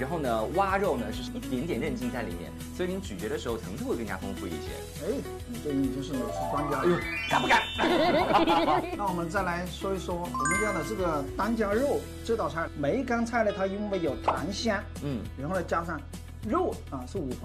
然后呢，蛙肉呢是一点点韧劲在里面，所以您咀嚼的时候层次会更加丰富一些。 哎，你这已经是美食专家了。 哎呦，敢不敢？ 那我们再来说一说我们家的这个单价肉这道菜。梅干菜呢，它因为有檀香，然后呢加上肉啊是五花